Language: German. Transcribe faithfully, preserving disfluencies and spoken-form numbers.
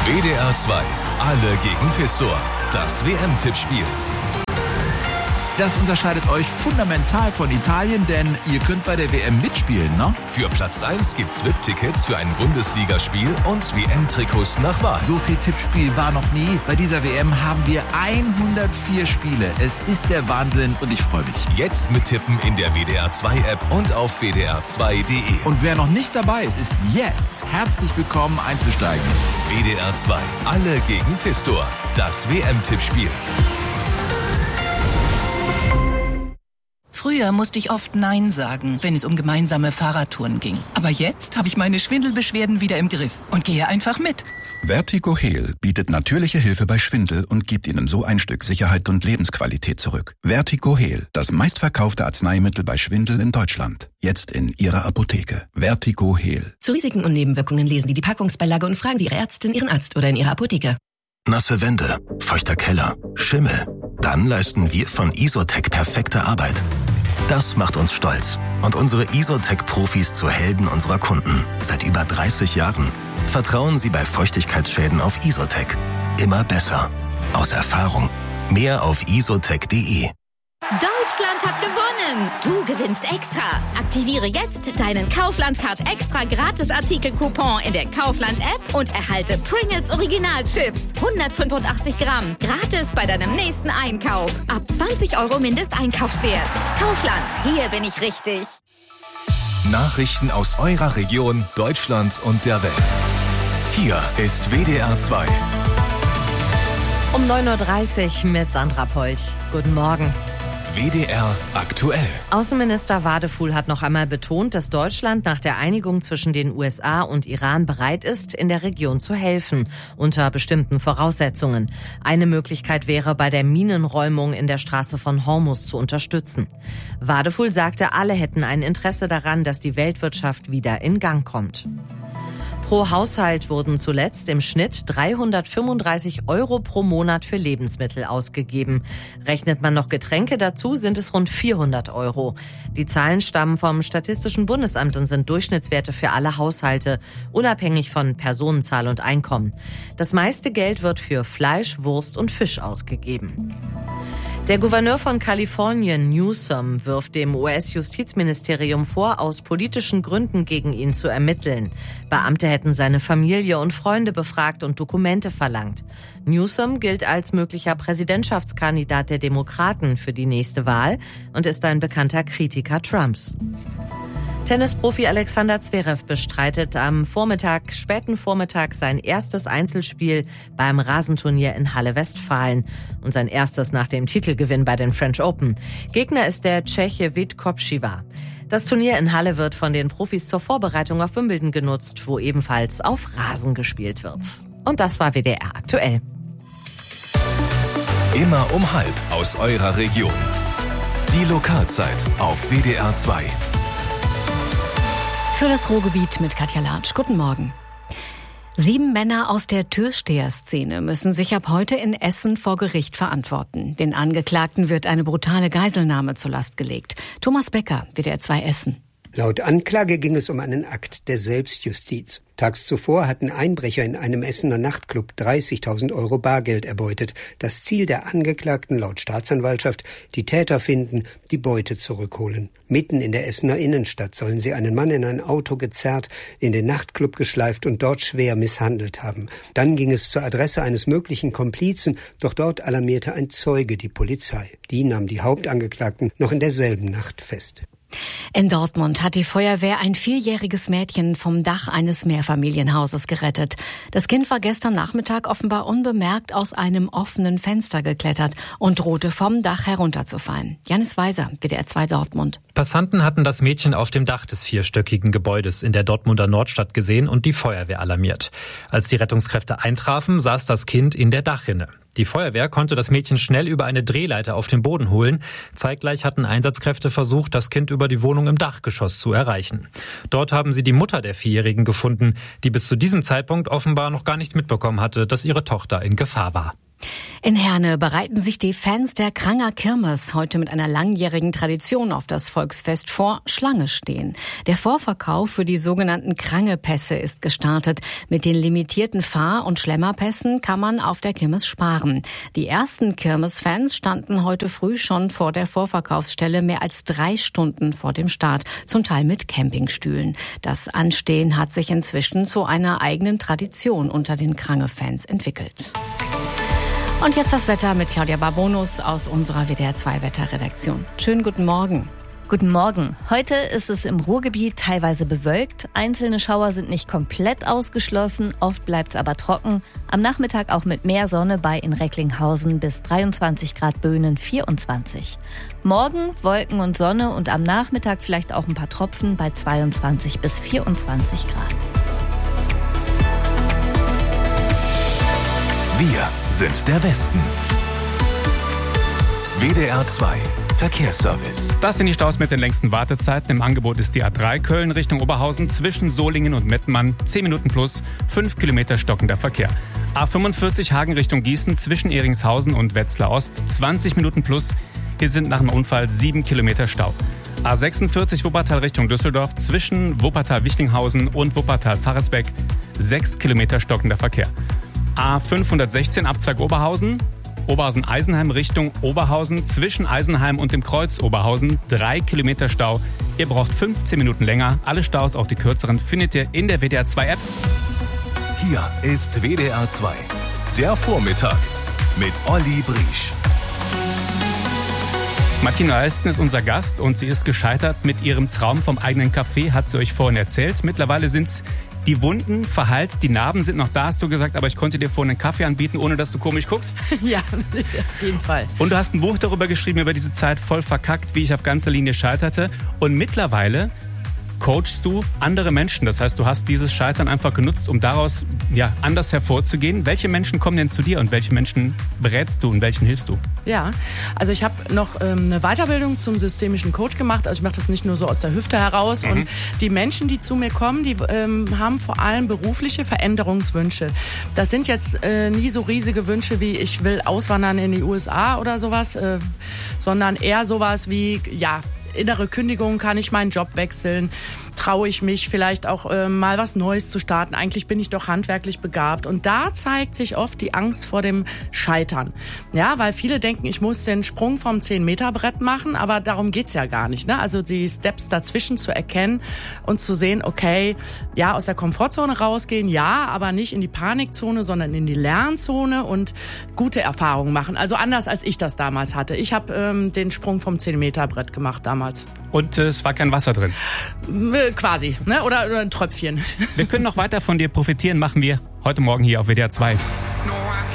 W D R zwei, alle gegen Pistor. Das W M-Tippspiel. Das unterscheidet euch fundamental von Italien, denn ihr könnt bei der W M mitspielen, ne? Für Platz eins gibt's V I P-Tickets für ein Bundesligaspiel und W M-Trikots nach Wahl. So viel Tippspiel war noch nie. Bei dieser W M haben wir hundertvier Spiele. Es ist der Wahnsinn und ich freue mich. Jetzt mittippen in der W D R zwei App und auf w d r zwei punkt d e. Und wer noch nicht dabei ist, ist jetzt herzlich willkommen einzusteigen. W D R zwei, alle gegen Pistor. Das W M-Tippspiel. Früher musste ich oft Nein sagen, wenn es um gemeinsame Fahrradtouren ging. Aber jetzt habe ich meine Schwindelbeschwerden wieder im Griff und gehe einfach mit. Vertigo Heal bietet natürliche Hilfe bei Schwindel und gibt Ihnen so ein Stück Sicherheit und Lebensqualität zurück. Vertigo Heal, das meistverkaufte Arzneimittel bei Schwindel in Deutschland. Jetzt in Ihrer Apotheke. Vertigo Heal. Zu Risiken und Nebenwirkungen lesen Sie die Packungsbeilage und fragen Sie Ihre Ärztin, Ihren Arzt oder in Ihrer Apotheke. Nasse Wände, feuchter Keller, Schimmel. Dann leisten wir von Isotec perfekte Arbeit. Das macht uns stolz und unsere Isotec-Profis zu Helden unserer Kunden. Seit über dreißig Jahren. Vertrauen Sie bei Feuchtigkeitsschäden auf Isotec. Immer besser. Aus Erfahrung. Mehr auf isotec punkt d e. Deutschland hat gewonnen! Du gewinnst extra! Aktiviere jetzt deinen Kaufland-Card extra Gratis-Artikel-Coupon in der Kaufland-App und erhalte Pringles Original-Chips. hundertfünfundachtzig Gramm. Gratis bei deinem nächsten Einkauf. Ab zwanzig Euro Mindesteinkaufswert. Kaufland, hier bin ich richtig. Nachrichten aus eurer Region, Deutschland und der Welt. Hier ist W D R zwei. Um neun Uhr dreißig mit Sandra Polch. Guten Morgen. W D R aktuell. Außenminister Wadefuhl hat noch einmal betont, dass Deutschland nach der Einigung zwischen den U S A und Iran bereit ist, in der Region zu helfen, unter bestimmten Voraussetzungen. Eine Möglichkeit wäre, bei der Minenräumung in der Straße von Hormuz zu unterstützen. Wadefuhl sagte, alle hätten ein Interesse daran, dass die Weltwirtschaft wieder in Gang kommt. Pro Haushalt wurden zuletzt im Schnitt dreihundertfünfunddreißig Euro pro Monat für Lebensmittel ausgegeben. Rechnet man noch Getränke dazu, sind es rund vierhundert Euro. Die Zahlen stammen vom Statistischen Bundesamt und sind Durchschnittswerte für alle Haushalte, unabhängig von Personenzahl und Einkommen. Das meiste Geld wird für Fleisch, Wurst und Fisch ausgegeben. Der Gouverneur von Kalifornien, Newsom, wirft dem U S-Justizministerium vor, aus politischen Gründen gegen ihn zu ermitteln. Beamte hätten seine Familie und Freunde befragt und Dokumente verlangt. Newsom gilt als möglicher Präsidentschaftskandidat der Demokraten für die nächste Wahl und ist ein bekannter Kritiker Trumps. Tennisprofi Alexander Zverev bestreitet am Vormittag, späten Vormittag sein erstes Einzelspiel beim Rasenturnier in Halle Westfalen und sein erstes nach dem Titelgewinn bei den French Open. Gegner ist der Tscheche Vít Kopřiva. Das Turnier in Halle wird von den Profis zur Vorbereitung auf Wimbledon genutzt, wo ebenfalls auf Rasen gespielt wird. Und das war W D R aktuell. Immer um halb aus eurer Region. Die Lokalzeit auf W D R zwei. Für das Ruhrgebiet mit Katja Latsch. Guten Morgen. Sieben Männer aus der Türsteher-Szene müssen sich ab heute in Essen vor Gericht verantworten. Den Angeklagten wird eine brutale Geiselnahme zur Last gelegt. Thomas Becker, W D R zwei Essen. Laut Anklage ging es um einen Akt der Selbstjustiz. Tags zuvor hatten Einbrecher in einem Essener Nachtclub dreißigtausend Euro Bargeld erbeutet. Das Ziel der Angeklagten laut Staatsanwaltschaft: die Täter finden, die Beute zurückholen. Mitten in der Essener Innenstadt sollen sie einen Mann in ein Auto gezerrt, in den Nachtclub geschleift und dort schwer misshandelt haben. Dann ging es zur Adresse eines möglichen Komplizen, doch dort alarmierte ein Zeuge die Polizei. Die nahm die Hauptangeklagten noch in derselben Nacht fest. In Dortmund hat die Feuerwehr ein vierjähriges Mädchen vom Dach eines Mehrfamilienhauses gerettet. Das Kind war gestern Nachmittag offenbar unbemerkt aus einem offenen Fenster geklettert und drohte vom Dach herunterzufallen. Janis Weiser, W D R zwei Dortmund. Passanten hatten das Mädchen auf dem Dach des vierstöckigen Gebäudes in der Dortmunder Nordstadt gesehen und die Feuerwehr alarmiert. Als die Rettungskräfte eintrafen, saß das Kind in der Dachrinne. Die Feuerwehr konnte das Mädchen schnell über eine Drehleiter auf den Boden holen. Zeitgleich hatten Einsatzkräfte versucht, das Kind über die Wohnung im Dachgeschoss zu erreichen. Dort haben sie die Mutter der Vierjährigen gefunden, die bis zu diesem Zeitpunkt offenbar noch gar nicht mitbekommen hatte, dass ihre Tochter in Gefahr war. In Herne bereiten sich die Fans der Kranger Kirmes heute mit einer langjährigen Tradition auf das Volksfest vor. Schlange stehen. Der Vorverkauf für die sogenannten Krangepässe ist gestartet. Mit den limitierten Fahr- und Schlemmerpässen kann man auf der Kirmes sparen. Die ersten Kirmesfans standen heute früh schon vor der Vorverkaufsstelle mehr als drei Stunden vor dem Start, zum Teil mit Campingstühlen. Das Anstehen hat sich inzwischen zu einer eigenen Tradition unter den Krange-Fans entwickelt. Und jetzt das Wetter mit Claudia Barbonus aus unserer W D R zwei Wetterredaktion. Schönen guten Morgen. Guten Morgen. Heute ist es im Ruhrgebiet teilweise bewölkt. Einzelne Schauer sind nicht komplett ausgeschlossen. Oft bleibt es aber trocken. Am Nachmittag auch mit mehr Sonne bei in Recklinghausen bis dreiundzwanzig Grad, Böhnen vierundzwanzig. Morgen Wolken und Sonne und am Nachmittag vielleicht auch ein paar Tropfen bei zweiundzwanzig bis vierundzwanzig Grad. Wir sind der Westen. W D R zwei Verkehrsservice. Das sind die Staus mit den längsten Wartezeiten. Im Angebot ist die A drei Köln Richtung Oberhausen zwischen Solingen und Mettmann. zehn Minuten plus, fünf Kilometer stockender Verkehr. A fünfundvierzig Hagen Richtung Gießen zwischen Ehringshausen und Wetzlar Ost. zwanzig Minuten plus. Hier sind nach einem Unfall sieben Kilometer Stau. A sechsundvierzig Wuppertal Richtung Düsseldorf zwischen Wuppertal-Wichtinghausen und Wuppertal-Faresbeck. sechs Kilometer stockender Verkehr. A fünfhundertsechzehn Abzweig Oberhausen, Oberhausen-Eisenheim Richtung Oberhausen, zwischen Eisenheim und dem Kreuz Oberhausen, drei Kilometer Stau. Ihr braucht fünfzehn Minuten länger. Alle Staus, auch die kürzeren, findet ihr in der W D R zwei App. Hier ist W D R zwei, der Vormittag mit Olli Briesch. Martina Alsten ist unser Gast und sie ist gescheitert mit ihrem Traum vom eigenen Café, hat sie euch vorhin erzählt. Mittlerweile sind es die Wunden verheilt, die Narben sind noch da, hast du gesagt, aber ich konnte dir vorhin einen Kaffee anbieten, ohne dass du komisch guckst. Ja, auf jeden Fall. Und du hast ein Buch darüber geschrieben, über diese Zeit voll verkackt, wie ich auf ganzer Linie scheiterte. Und mittlerweile coachst du andere Menschen. Das heißt, du hast dieses Scheitern einfach genutzt, um daraus ja anders hervorzugehen. Welche Menschen kommen denn zu dir und welche Menschen berätst du und welchen hilfst du? Ja, also ich habe noch ähm, eine Weiterbildung zum systemischen Coach gemacht. Also ich mache das nicht nur so aus der Hüfte heraus. Mhm. Und die Menschen, die zu mir kommen, die ähm, haben vor allem berufliche Veränderungswünsche. Das sind jetzt äh, nie so riesige Wünsche wie ich will auswandern in die U S A oder sowas, äh, sondern eher sowas wie, ja, innere Kündigung, kann ich meinen Job wechseln? Traue ich mich vielleicht auch äh, mal was Neues zu starten? Eigentlich bin ich doch handwerklich begabt. Und da zeigt sich oft die Angst vor dem Scheitern. Ja, weil viele denken, ich muss den Sprung vom zehn Meter Brett machen, aber darum geht's ja gar nicht. Ne? Also die Steps dazwischen zu erkennen und zu sehen, okay, ja, aus der Komfortzone rausgehen, ja, aber nicht in die Panikzone, sondern in die Lernzone und gute Erfahrungen machen. Also anders, als ich das damals hatte. Ich habe ähm, den Sprung vom zehn Meter Brett gemacht damals. Und äh, es war kein Wasser drin? Äh, quasi, ne? Oder, oder ein Tröpfchen. Wir können noch weiter von dir profitieren, machen wir heute Morgen hier auf W D R zwei.